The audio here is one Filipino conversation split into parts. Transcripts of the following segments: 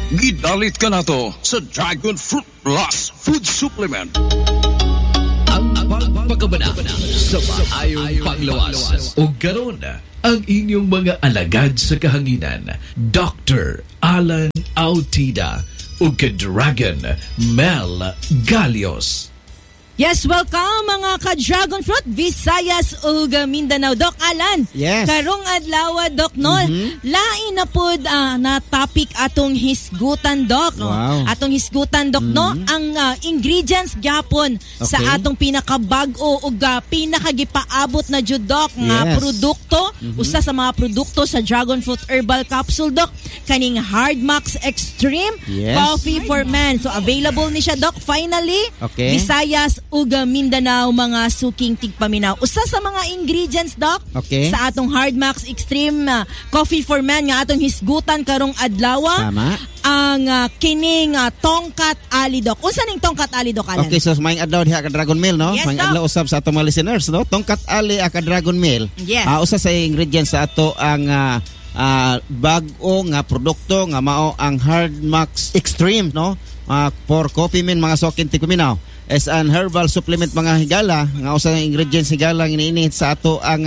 Gidalit ka na to sa Dragon Fruit Plus Food Supplement. Ang pagpagabana sa maayong panglawas. O garon ang inyong mga alagad sa kahanginan, Dr. Alan Autida o ka-Dragon Mel Galios. Yes, welcome mga ka-Dragon Fruit, Visayas ug Mindanao. Doc Alan, yes. Karong adlaw, Doc Nol, lain na pod na topic atong hisgutan, Doc. Wow. Atong hisgutan, Doc, no? Ang ingredients gyapon sa atong pinakabag-o ug pinakagipaabot na jud, Doc, nga produkto. Usa sa mga produkto sa Dragon Fruit Herbal Capsule, Doc, kaning Hard Max Extreme Coffee for Men. So available ni siya, Doc, finally. Visayas ug Mindanao, mga suking tigpaminaw. Usa sa mga ingredients, Doc, sa atong Hard Max Extreme Coffee for Men nga atong hisgutan karong adlaw. Tama. Ang kining tongkat ali, Doc. Unsa ning tongkat ali, Doc Alan? Okay, so maing adlaw diha ka Dragon Meal, no? Yes, maing adlaw usab sa atong mga listeners, no? Tongkat ali ka Dragon Meal. Yes. Usa sa ingredients sa ato ang bag-o nga produkto nga mao ang Hard Max Extreme, no? For coffee men, mga sokin tikuminaw. As an herbal supplement, mga higala nga usa nga ingredients higala nga iniinit sa ato ang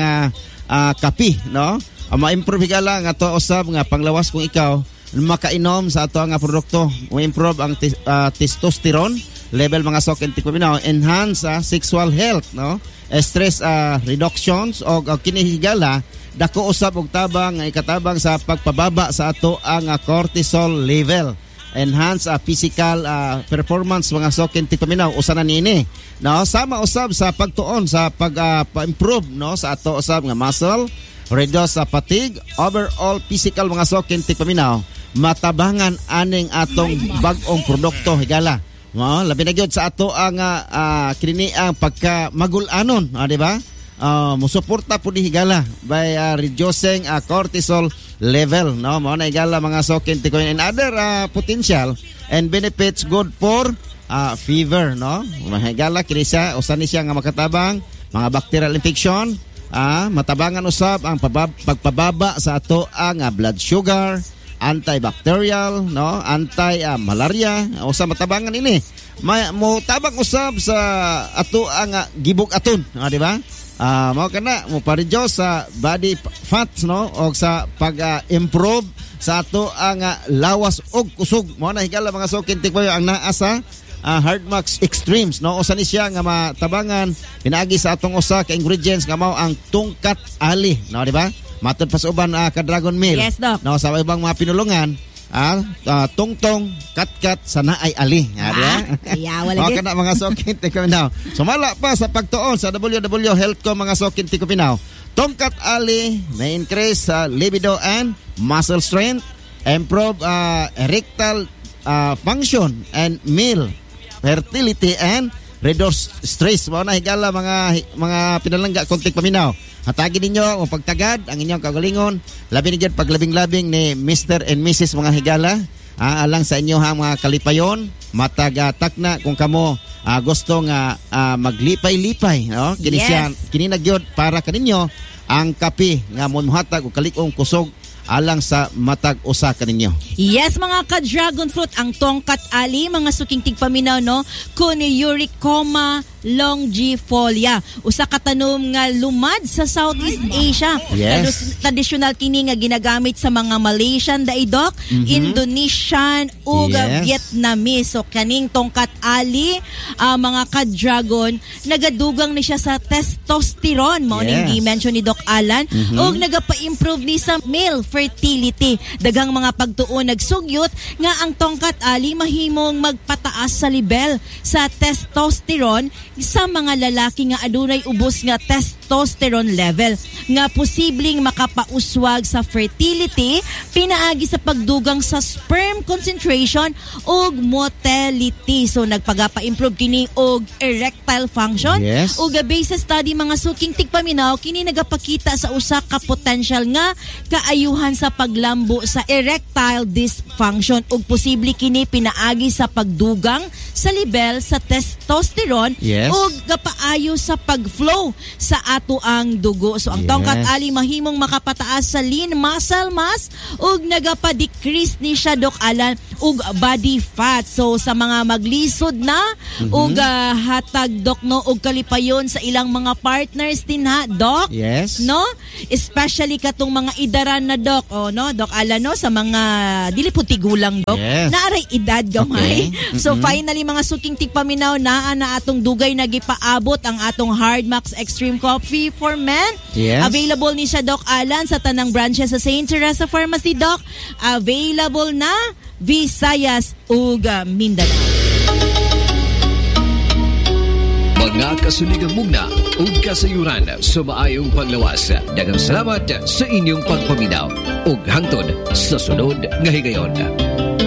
kape, no? Ma-improve higala nga to usab nga panglawas kung ikaw makainom sa ato nga produkto. Ma-improve ang testosterone level, mga sokin tikuminaw, enhance sexual health, no? Stress reductions o kini higala dako usab og tabang nga ikatabang sa pagpababa sa ato ang cortisol level. Enhance physical performance, mga sokin tipaminaw, usa na niini, no? Sama usab sa pagtuon sa pag-improve, no, sa ato usab nga muscle, reduce sa fatigue, overall physical, mga sokin tipaminaw, matabangan aning atong bag-ong produkto higala, no? Labi na gyud sa ato ang kini ang pagka magul-anon, di ba? Musuporta po di higala by reducing cortisol level, no? Mao na higala, mga sokin tikoy, and other potential and benefits good for fever, no? Mahigala kini siya, usa ni siya nga makatabang mga bacterial infection, matabangan usab ang pagpababa sa ato ang blood sugar, antibacterial, no? Anti-malaria, usa matabangan ini. Mo tabang usab sa ato ang gibog aton, di ba? Mao kana mo pa-reduce sa body fats, no, o sa pag-improve sa ato ang lawas og kusog. Mao na higala, mga sokin tikbayo ang naa sa Hard Max Extremes, no? Usa ni siya nga matabangan pinaagi sa atong usa ka ingredients nga mao ang tungkat ali, no, di ba? Matod pa sa uban ka Dragon Meal. Yes, Doc. No, sa ibang mga pinulungan, tungtong kat sana ay ali, wala kana, mga sokin tikuminaw. Sumala pa sa pagtuon sa WW Health ko, mga sokin tikuminaw, tongkat ali may increase libido and muscle strength, improve erectile function and male fertility, and reduce stress. Mao na higala, mga pinalangga kontik paminaw. Hatagin ninyo o pagtagad ang inyong kagalingon, labi ninyo paglabing-labing ni Mr. and Mrs. mga higala, alang sa inyo mga kalipayon, matagatak na kung kamo gusto nga maglipay-lipay, no? Kini nagyod para kaninyo ang kape nga muhatag o kalikong kusog alang sa matag usa kaninyo. Yes, mga ka-Dragon Fruit, ang tongkat ali, mga suking tigpaminaw, no, Coniuricoma longifolia, usa ka tanom nga lumad sa Southeast Asia. Yes. Traditional kini nga ginagamit sa mga Malaysian daidok, Indonesian ug Vietnamese. So kaning tongkat ali, mga ka-Dragon, nagadugang ni siya sa testosterone, mao ning gi-mention ni Doc Alan, ug nagapa-improve ni sa male fertility. Daghang mga pagtuon nagsugyot nga ang tongkat ali mahimong magpataas sa level sa testosterone sa mga lalaki nga adunay ubos nga testosterone level, nga posibleng makapauswag sa fertility, pinaagi sa pagdugang sa sperm concentration ug motility. So nagpagapa-improve kini og erectile function. Ug base sa study, mga suking tigpaminaw, kini nagapakita sa usa ka potential nga kaayuhan sa paglambo sa erectile dysfunction, ug posible kini pinaagi sa pagdugang sa level sa testosterone Yes. ug gapaayo sa pag-flow sa ato ang dugo. So ang Yes. tongkat ali mahimong makapataas sa lean muscle mass ug nagapa-decrease ni siya Doc Alan ug body fat. So sa mga maglisod na ug hatag Doc no ug kalipayon sa ilang mga partners din ha Doc. Yes. No? Especially katong mga idaran na Doc. Oh no, Doc Alan no sa mga dili po tigulang Doc. Yes. Naaray edad gamay. Okay. So finally mga suking tigpaminaw naa na atong dugay nagipaabot ang atong Hardmax Extreme Coffee for Men. Yes. Available ni siya Doc Alan sa tanang branches sa St. Teresa Pharmacy Doc. Available na Visayas ug Mindanao. Mga kasuligang mugna ug kasayuran sa maayong paglawas. Daghang salamat sa inyong pagpaminaw ug hangtod sa sunod nga higayon.